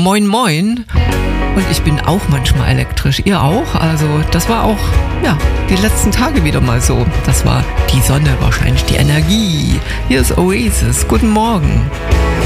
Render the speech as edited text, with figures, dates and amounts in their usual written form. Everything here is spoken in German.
Moin Moin. Und ich bin auch manchmal elektrisch. Ihr auch? Also das war auch, ja, die letzten Tage wieder mal so. Das war die Sonne wahrscheinlich, die Energie. Hier ist Oasis. Guten Morgen.